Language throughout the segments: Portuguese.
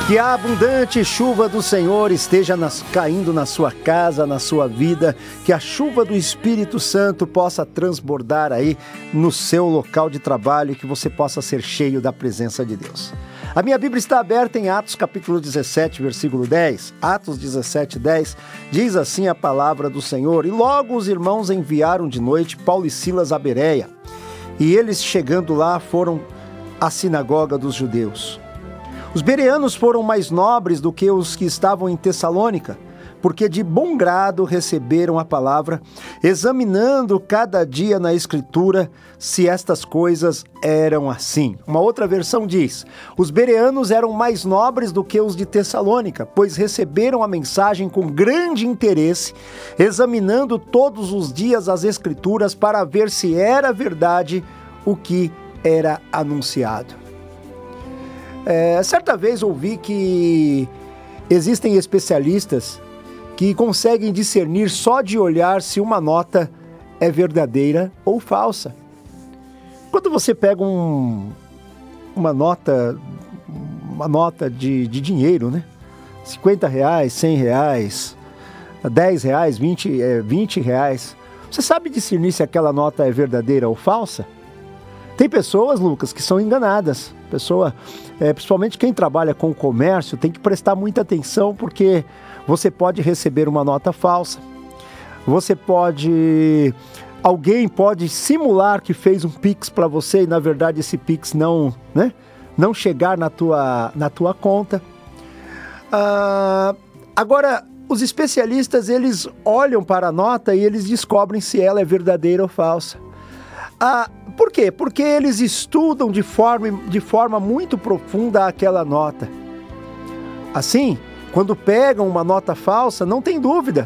Que a abundante chuva do Senhor esteja caindo na sua casa, na sua vida, que a chuva do Espírito Santo possa transbordar aí no seu local de trabalho e que você possa ser cheio da presença de Deus. A minha Bíblia está aberta em Atos capítulo 17, versículo 10. Atos 17, 10, diz assim a palavra do Senhor: E logo os irmãos enviaram de noite Paulo e Silas a Bereia, e eles chegando lá foram à sinagoga dos judeus. Os bereanos foram mais nobres do que os que estavam em Tessalônica, porque de bom grado receberam a palavra, examinando cada dia na Escritura se estas coisas eram assim. Uma outra versão diz: os bereanos eram mais nobres do que os de Tessalônica, pois receberam a mensagem com grande interesse, examinando todos os dias as Escrituras para ver se era verdade o que era anunciado. Certa vez ouvi que existem especialistas que conseguem discernir só de olhar se uma nota é verdadeira ou falsa. Quando você pega uma nota de dinheiro, né? R$50, R$100, R$10, R$20, você sabe discernir se aquela nota é verdadeira ou falsa? Tem pessoas, Lucas, que são enganadas. Principalmente quem trabalha com comércio, tem que prestar muita atenção, porque você pode receber uma nota falsa. Alguém pode simular que fez um Pix para você e, na verdade, esse Pix não chegar na tua conta. Agora, os especialistas, eles olham para a nota e eles descobrem se ela é verdadeira ou falsa. Por quê? Porque eles estudam de forma muito profunda aquela nota. Assim, quando pegam uma nota falsa, não tem dúvida.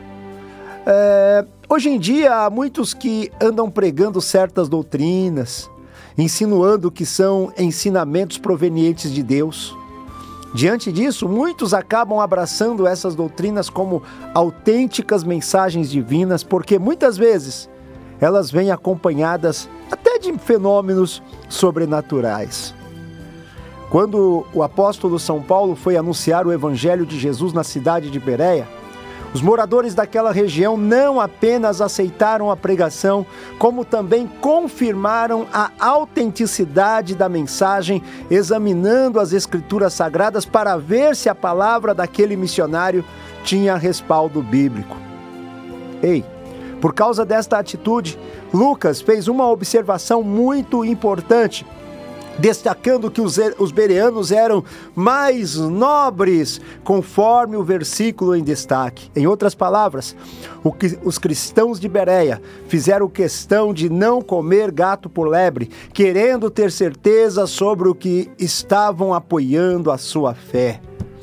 Hoje em dia, há muitos que andam pregando certas doutrinas, insinuando que são ensinamentos provenientes de Deus. Diante disso, muitos acabam abraçando essas doutrinas como autênticas mensagens divinas, porque muitas vezes elas vêm acompanhadas até de fenômenos sobrenaturais. Quando o apóstolo São Paulo foi anunciar o evangelho de Jesus na cidade de Bereia, os moradores daquela região não apenas aceitaram a pregação, como também confirmaram a autenticidade da mensagem, examinando as Escrituras Sagradas para ver se a palavra daquele missionário tinha respaldo bíblico. Por causa desta atitude, Lucas fez uma observação muito importante, destacando que os bereanos eram mais nobres, conforme o versículo em destaque. Em outras palavras, os cristãos de Bereia fizeram questão de não comer gato por lebre, querendo ter certeza sobre o que estavam apoiando a sua fé.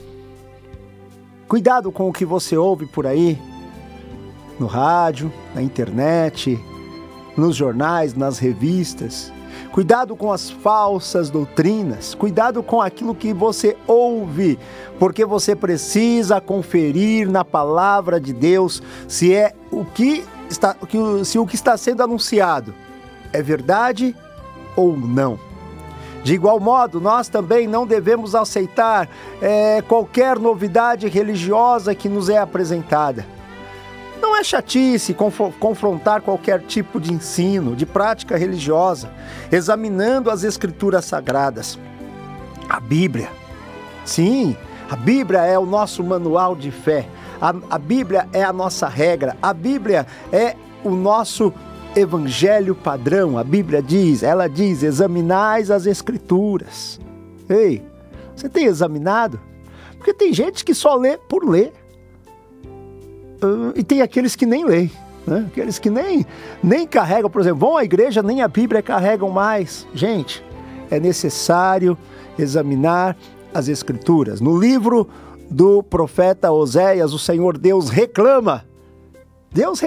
Cuidado com o que você ouve por aí, no rádio, na internet, nos jornais, nas revistas. Cuidado com as falsas doutrinas, cuidado com aquilo que você ouve, porque você precisa conferir na palavra de Deus se o que está sendo anunciado é verdade ou não. De igual modo, nós também não devemos aceitar qualquer novidade religiosa que nos é apresentada. Não é chatice confrontar qualquer tipo de ensino, de prática religiosa, examinando as Escrituras Sagradas. A Bíblia, sim, a Bíblia é o nosso manual de fé, a Bíblia é a nossa regra, a Bíblia é o nosso evangelho padrão. A Bíblia diz, examinais as Escrituras. Você tem examinado? Porque tem gente que só lê por ler. E tem aqueles que nem leem, né? Aqueles que nem carregam, por exemplo, vão à igreja, nem a Bíblia carregam mais. Gente, é necessário examinar as Escrituras. No livro do profeta Oséias, o Senhor Deus reclama